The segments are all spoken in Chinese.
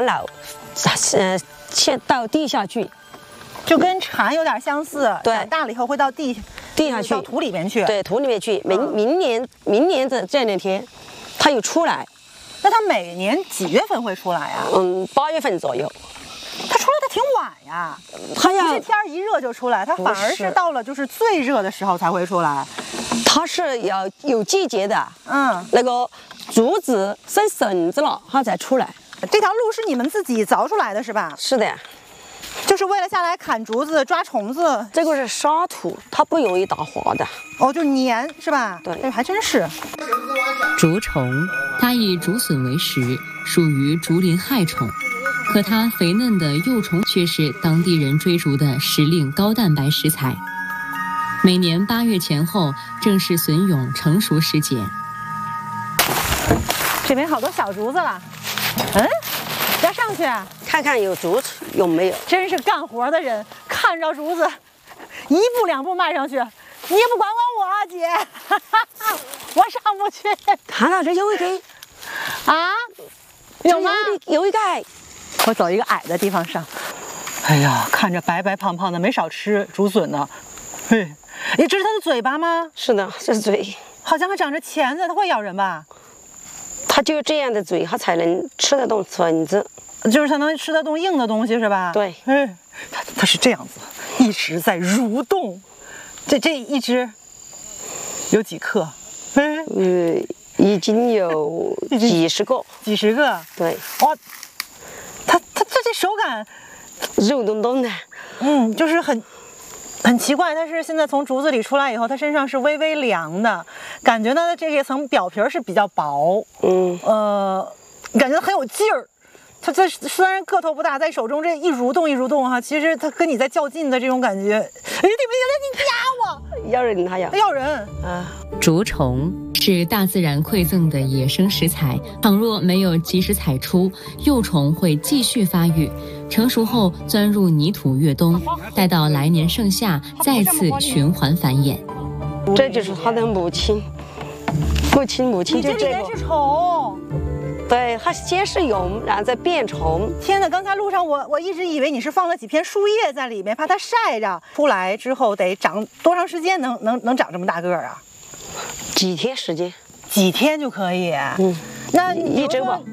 上楼，先到地下去， 就跟蝉有点相似。 对， 长大了以后会到地下去，到土里面去。 对，土里面去。明年的这2天，它又出来。 那它每年几月份会出来呀 ？8月份左右。 它出来的挺晚呀，它不是天一热就出来，它反而是到了就是最热的时候才会出来。 它是要有季节的，那个竹子生笋子了，它才出来。 这条路是你们自己凿出来的是吧？ 是的呀， 就是为了下来砍竹子、抓虫子。 这个是沙土，它不容易打滑的。 哦，就黏是吧？ 对， 哎，还真是。 竹虫，它以竹笋为食，属于竹林害虫。可它肥嫩的幼虫却是当地人追逐的时令高蛋白食材。每年8月前后正是笋蛹成熟时节。 这边好多小竹子了，要上去看看有竹子有没有。 真是干活的人，看着竹子，1步2步迈上去，你也不管我啊，姐，我上不去。 看到这有一根啊，有吗？ 有一个。 我走一个矮的地方上。哎呀，看着白白胖胖的，没少吃竹笋呢。嘿，这是它的嘴巴吗？ 是的，这是嘴。 好像还长着钳子，它会咬人吧？ 它就这样的嘴，它才能吃得动笋子， 就是它能吃得动硬的东西，是吧？ 对。 它是这样子，一直在蠕动。这一只有几克？ 已经有几十个。 几十个？ 对。 哇，它这手感肉咚咚的。 就是很奇怪，它是现在从竹子里出来以后，它身上是微微凉的，感觉呢这一层表皮是比较薄，感觉很有劲儿。它虽然个头不大，在手中这一蠕动哈，其实它跟你在较劲的这种感觉。哎，你压我！ 要人它要人啊！ 竹虫是大自然馈赠的野生食材，倘若没有及时采出，幼虫会继续发育，成熟后钻入泥土越冬，待到来年盛夏再次循环繁衍。 这就是它的母亲就这个。 是虫。 对，它先是蛹，然后再变虫。 天哪！刚才路上我一直以为你是放了几片树叶在里面，怕它晒着。出来之后得长多长时间能长这么大个儿啊？ 几天时间？ 几天就可以？那 1周吧。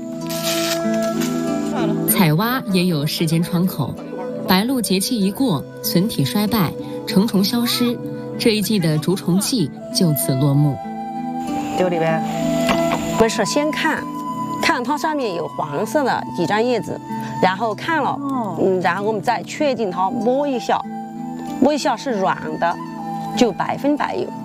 采蛙也有时间窗口，白露节气一过，笋体衰败，成虫消失，这一季的竹虫季就此落幕。 丢里边？ 不是，先看它上面有黄色的几张叶子，然后看了，然后我们再确定它摸一下是软的，就100%有。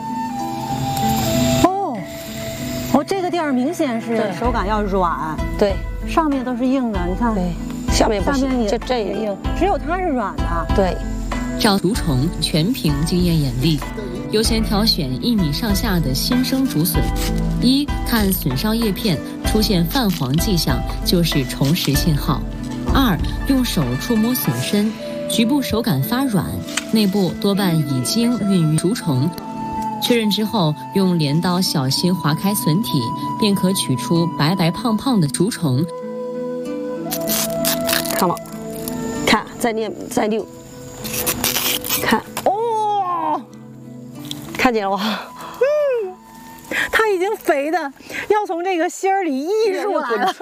这个地儿明显是手感要软， 对， 上面都是硬的，你看， 对，下面不行， 下面就这也硬， 只有它是软的， 对。 找竹虫全凭经验眼力，优先挑选1米上下的新生竹笋。看笋梢叶片出现泛黄迹象，就是虫食信号。2用手触摸笋身，局部手感发软，内部多半已经孕育竹虫。确认之后，用镰刀小心划开笋体，便可取出白白胖胖的竹虫。 看了，看再溜，看看见了吗？ 它已经肥的要从这个芯儿里溢出来了。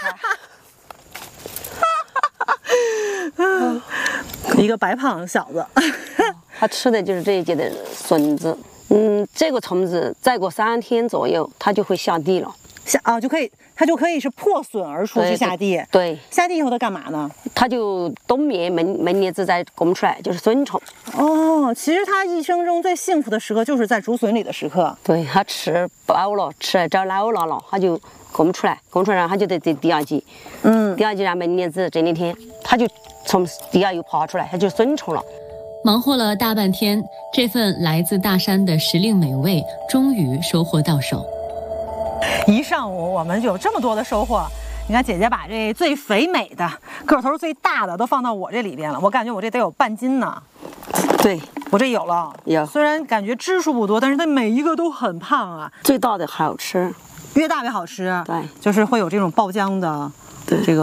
一个白胖小子， 它吃的就是这一节的笋子。这个虫子再过3天左右，它就会下地了。 它就可以是破笋而出去下地。 对， 下地以后它干嘛呢？它就冬眠门叶子再拱出来，就是笋虫。 其实它一生中最幸福的时刻就是在竹笋里的时刻。 对，它吃饱了，吃着老了，它就拱出来，然后它就得第2季。第2季让门叶子这2天，它就从地下又爬出来，它就笋虫了。 忙活了大半天，这份来自大山的时令美味终于收获到手。 一上午我们就有这么多的收获。你看姐姐把这最肥美的、个头最大的都放到我这里边了，我感觉我这得有半斤呢。 对， 我这有了。 有。 虽然感觉只数不多，但是它每一个都很胖啊。 最大的好吃， 越大越好吃。 对， 就是会有这种爆浆的这个。